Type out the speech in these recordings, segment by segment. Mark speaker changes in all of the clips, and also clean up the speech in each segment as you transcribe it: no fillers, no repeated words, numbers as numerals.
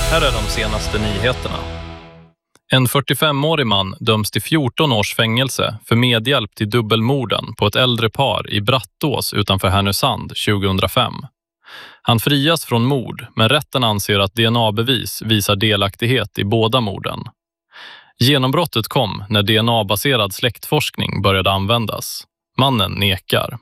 Speaker 1: Här är de senaste nyheterna. En 45-årig man döms till 14 års fängelse för medhjälp till dubbelmorden på ett äldre par i Brattås utanför Härnösand 2005. Han frias från mord, men rätten anser att DNA-bevis visar delaktighet i båda morden. Genombrottet kom när DNA-baserad släktforskning började användas. Mannen nekar.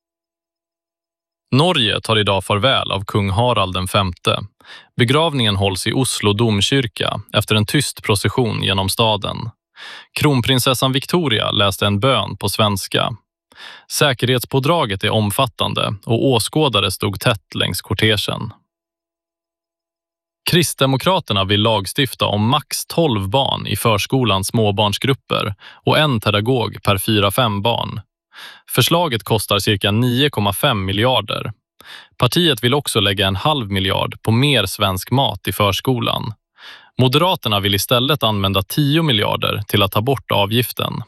Speaker 1: Norge tar idag farväl av kung Harald den femte. Begravningen hålls i Oslo domkyrka efter en tyst procession genom staden. Kronprinsessan Victoria läste en bön på svenska. Säkerhetspådraget är omfattande och åskådare stod tätt längs kortegen. Kristdemokraterna vill lagstifta om max 12 barn i förskolans småbarnsgrupper och en pedagog per 4-5 barn. Förslaget kostar cirka 9,5 miljarder. Partiet vill också lägga 0,5 miljard på mer svensk mat i förskolan. Moderaterna vill istället använda 10 miljarder till att ta bort avgiften.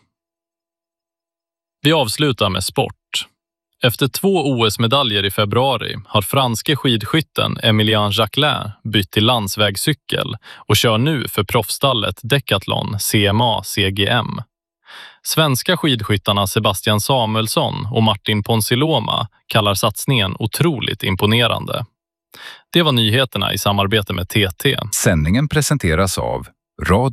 Speaker 1: Vi avslutar med sport. Efter 2 OS-medaljer i februari har franske skidskytten Emilien Jacquelin bytt till landsvägscykel och kör nu för proffstallet Decathlon CMA-CGM. Svenska skidskyttarna Sebastian Samuelsson och Martin Ponsiloma kallar satsningen otroligt imponerande. Det var nyheterna i samarbete med TT.
Speaker 2: Sändningen presenteras av Radio